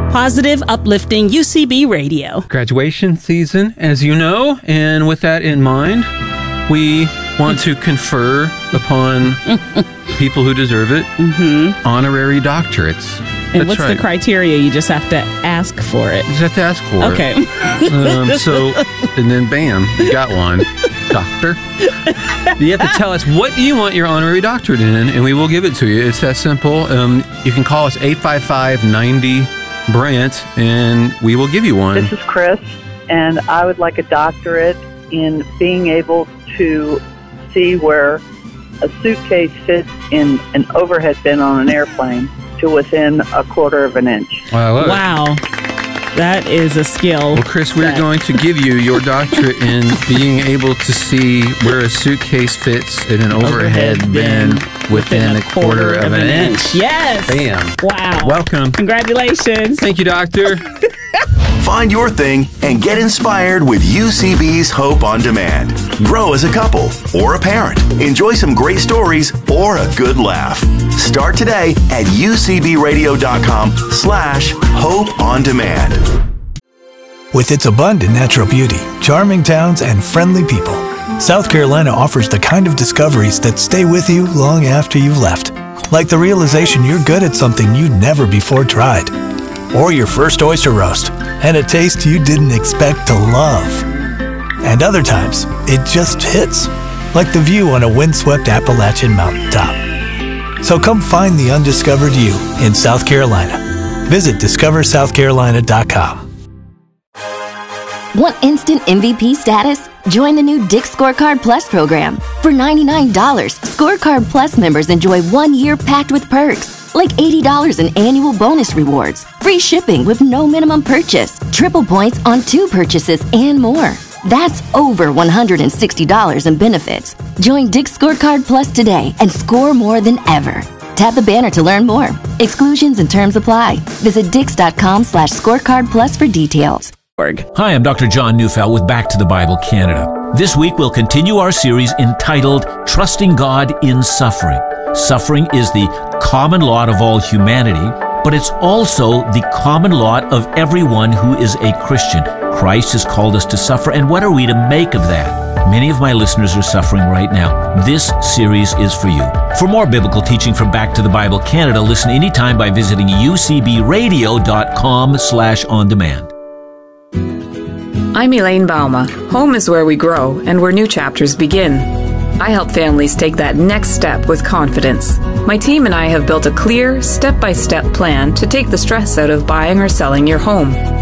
Positive, uplifting UCB Radio. Graduation season, as you know, and with that in mind, we want to confer upon people who deserve it honorary doctorates. And what's the criteria? You just have to ask for it. You just have to ask for it. And then bam, you got one. Doctor. You have to tell us what do you want your honorary doctorate in, and we will give it to you. It's that simple. You can call us 855-90-BRANT, and we will give you one. This is Chris, and I would like a doctorate in being able to see where a suitcase fits in an overhead bin on an airplane to within a quarter of an inch. Wow. That is a skill. Well, Chris, we're going to give you your doctorate in being able to see where a suitcase fits in an overhead bin within a quarter of an inch. Yes. Bam. Wow. Welcome. Congratulations. Thank you, Doctor. Find your thing and get inspired with UCB's Hope on Demand. Grow as a couple or a parent. Enjoy some great stories or a good laugh. Start today at ucbradio.com/Hope on Demand. With its abundant natural beauty, charming towns, and friendly people, South Carolina offers the kind of discoveries that stay with you long after you've left. Like the realization you're good at something you'd never before tried. Or your first oyster roast, and a taste you didn't expect to love. And other times, it just hits, like the view on a windswept Appalachian mountaintop. So come find the undiscovered you in South Carolina. Visit discoversouthcarolina.com. Want instant MVP status? Join the new Dick's Scorecard Plus program. For $99, Scorecard Plus members enjoy 1 year packed with perks, like $80 in annual bonus rewards, free shipping with no minimum purchase, triple points on 2 purchases, and more. That's over $160 in benefits. Join Dick's Scorecard Plus today and score more than ever. Tap the banner to learn more. Exclusions and terms apply. Visit dix.com/scorecard plus for details. Hi, I'm Dr. John Neufeld with Back to the Bible Canada. This week we'll continue our series entitled Trusting God in Suffering. Suffering is the common lot of all humanity, but it's also the common lot of everyone who is a Christian. Christ has called us to suffer, and what are we to make of that? Many of my listeners are suffering right now. This series is for you. For more biblical teaching from Back to the Bible Canada, listen anytime by visiting ucbradio.com/on-demand. I'm Elaine Bauma. Home is where we grow and where new chapters begin. I help families take that next step with confidence. My team and I have built a clear, step-by-step plan to take the stress out of buying or selling your home.